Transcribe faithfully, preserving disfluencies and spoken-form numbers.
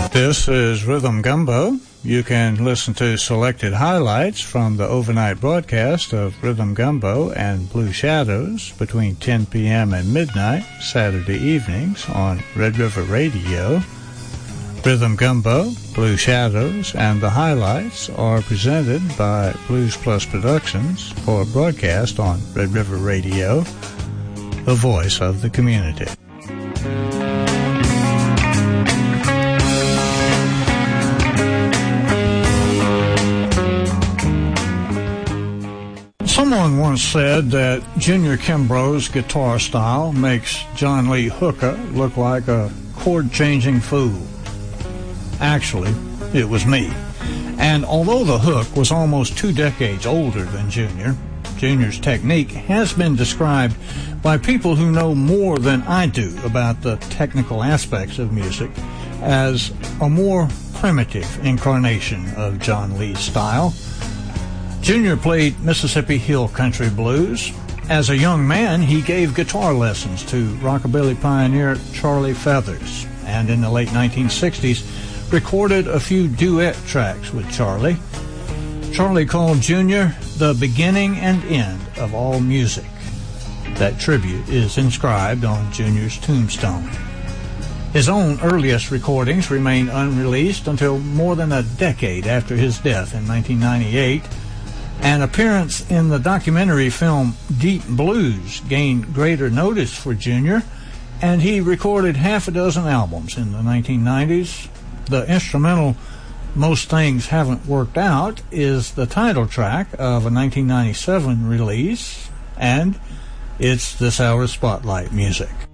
This is Rhythm Gumbo. You can listen to selected highlights from the overnight broadcast of Rhythm Gumbo and Blue Shadows between ten p.m. and midnight Saturday evenings on Red River Radio. Rhythm Gumbo, Blue Shadows, and the highlights are presented by Blues Plus Productions for broadcast on Red River Radio, the voice of the community. Someone once said that Junior Kimbrough's guitar style makes John Lee Hooker look like a chord-changing fool. Actually, it was me. And although the Hook was almost two decades older than Junior, Junior's technique has been described by people who know more than I do about the technical aspects of music as a more primitive incarnation of John Lee's style. Junior played Mississippi Hill Country Blues. As a young man, he gave guitar lessons to rockabilly pioneer Charlie Feathers, and in the late nineteen sixties, recorded a few duet tracks with Charlie. Charlie called Junior the beginning and end of all music. That tribute is inscribed on Junior's tombstone. His own earliest recordings remain unreleased until more than a decade after his death in nineteen ninety-eight. An appearance in the documentary film Deep Blues gained greater notice for Junior, and he recorded half a dozen albums in the nineteen nineties. The instrumental Most Things Haven't Worked Out is the title track of a nineteen ninety-seven release, and it's this hour's Spotlight music.